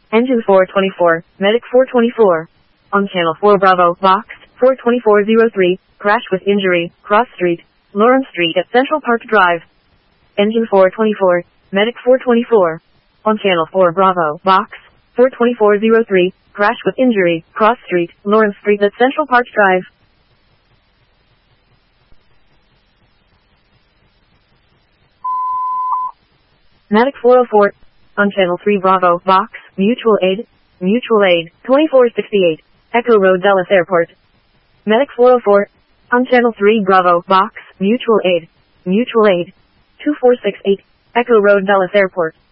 Engine 424, Medic 424. On Channel 4 Bravo, Box 42403, crash with injury, Cross Street, Lawrence Street at Central Park Drive. Engine 424, Medic 424. On Channel 4 Bravo, Box 42403, crash with injury, Cross Street, Lawrence Street at Central Park Drive. Medic 404. On Channel 3 Bravo, Box, Mutual Aid, 2468, Echo Road, Dulles Airport. Medic 404. On Channel 3 Bravo, Box, Mutual Aid, 2468, Echo Road, Dulles Airport.